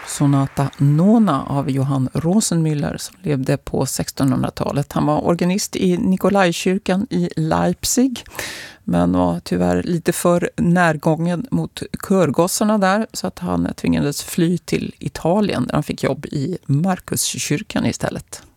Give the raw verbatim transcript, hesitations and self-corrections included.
Sonata Nona av Johann Rosenmüller som levde på sextonhundratalet. Han var organist i Nikolajkyrkan i Leipzig men var tyvärr lite för närgången mot körgossarna där så att han tvingades fly till Italien där han fick jobb i Markuskyrkan istället.